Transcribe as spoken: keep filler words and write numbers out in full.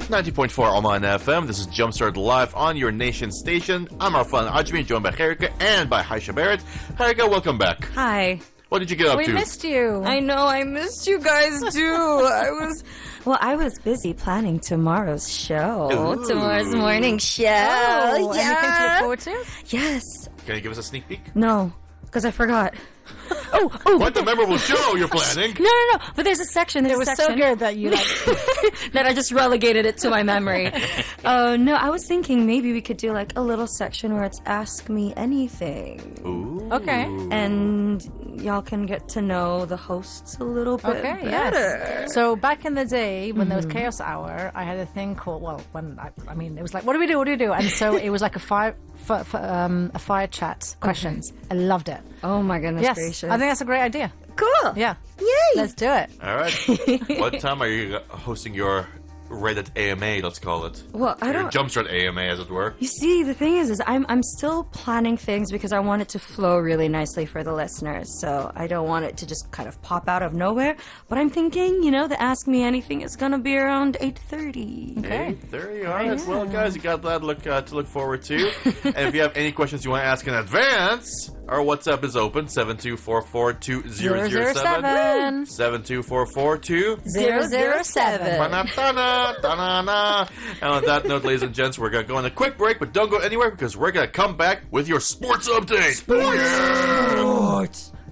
ninety point four Oman F M. This is Jumpstart Live on your nation station. I'm Arfan Ajmi, joined by Cherika and by Haisha Barrett. Cherika, welcome back. Hi. What did you get up we to? We missed you. I know, I missed you guys too. I was... Well, I was busy planning tomorrow's show. Ooh. Tomorrow's morning show. Oh, yeah. Anything to look forward to? Yes. Can you give us a sneak peek? No, because I forgot. Oh, oh. What the memorable show you're planning? No, no, no. But there's a section. There's It was a so section. good that you like that I just relegated it to my memory. Oh, uh, no, I was thinking maybe we could do like a little section where it's Ask Me Anything. Ooh. Okay. And y'all can get to know the hosts a little bit Okay, better. yes. So back in the day when Mm-hmm. there was Chaos Hour, I had a thing called, well, when I, I mean, it was like, what do we do? What do we do? And so it was like a fire, f- f- um, a fire chat questions. Okay. I loved it. Oh my goodness yes, gracious. I think that's a great idea. Cool. Yeah. Yay. Let's do it. All right. What time are you hosting your Reddit A M A, let's call it? Well, I your don't... Jumpstart A M A, as it were. You see, the thing is, is I'm I'm still planning things because I want it to flow really nicely for the listeners. So I don't want it to just kind of pop out of nowhere. But I'm thinking, you know, the Ask Me Anything is going to be around eight thirty. Okay. eight thirty, all right. Yeah. Well, guys, you got that look, uh, to look forward to. And if you have any questions you want to ask in advance, our WhatsApp is open, seven two four four two zero zero seven. seven two four four two zero zero seven. Ta-na-ta-na, ta-na-na. And on that note, ladies and gents, we're going to go on a quick break, but don't go anywhere because we're going to come back with your sports update. Sports. Sports.